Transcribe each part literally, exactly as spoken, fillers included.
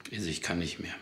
Ich kann nicht mehr.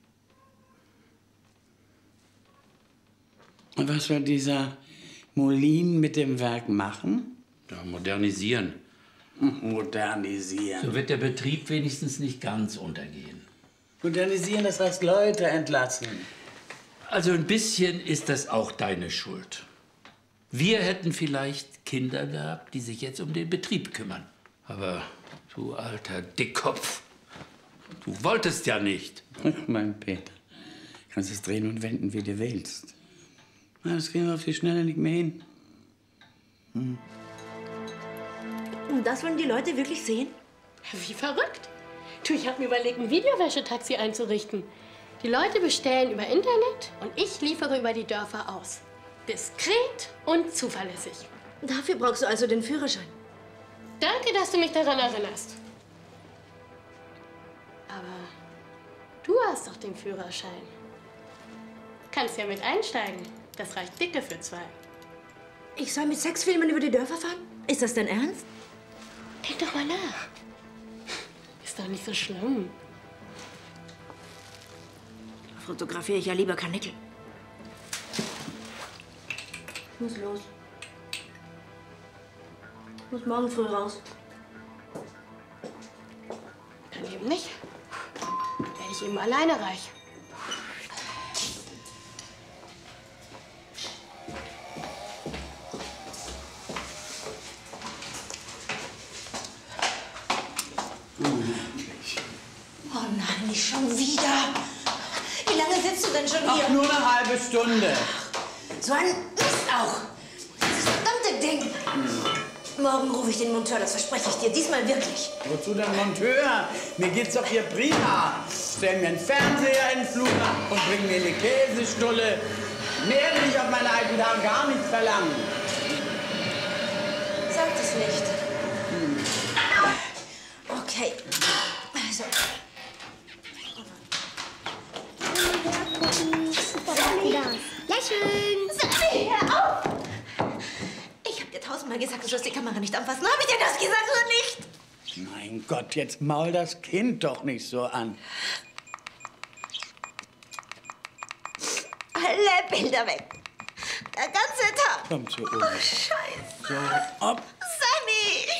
Und was soll dieser Molin mit dem Werk machen? Ja, modernisieren. Modernisieren. So wird der Betrieb wenigstens nicht ganz untergehen. Modernisieren, das heißt Leute entlassen. Also ein bisschen ist das auch deine Schuld. Wir hätten vielleicht Kinder gehabt, die sich jetzt um den Betrieb kümmern. Aber du alter Dickkopf, du wolltest ja nicht. Ach, mein Peter, kannst es drehen und wenden, wie du willst. Na, das kriegen wir auf die Schnelle nicht mehr hin. Hm. Und das wollen die Leute wirklich sehen? Wie verrückt. Du, ich habe mir überlegt, ein Videowäschetaxi einzurichten. Die Leute bestellen über Internet und ich liefere über die Dörfer aus. Diskret und zuverlässig. Dafür brauchst du also den Führerschein. Danke, dass du mich daran erinnerst. Aber du hast doch den Führerschein. Kannst ja mit einsteigen. Das reicht dicke für zwei. Ich soll mit Sexfilmen über die Dörfer fahren? Ist das dein Ernst? Denk doch mal nach. Ist doch nicht so schlimm. Fotografiere ich ja lieber Karnickel. Ich muss los. Ich muss morgen früh raus. Dann eben nicht. Werde ich eben alleine reich. Oh nein, nicht schon wieder. Wie lange sitzt du denn schon hier? Ach, nur eine halbe Stunde. So ein Mist auch. Dieses verdammte Ding. Morgen rufe ich den Monteur, das verspreche ich dir. Diesmal wirklich. Wozu denn Monteur? Mir geht's doch hier prima. Stell mir einen Fernseher in den Flur und bring mir eine Käsestulle. Mehr will ich auf meine alten Tage gar nicht verlangen. Sag das nicht. Hm. Okay. Also. Lächeln! Sally, hör auf! Ich hab dir tausendmal gesagt, du sollst die Kamera nicht anfassen. Hab ich dir das gesagt oder nicht? Mein Gott, jetzt maul das Kind doch nicht so an. Alle Bilder weg. Der ganze Tag. Komm zu uns. Oh, Scheiße. So, ob. Sammy!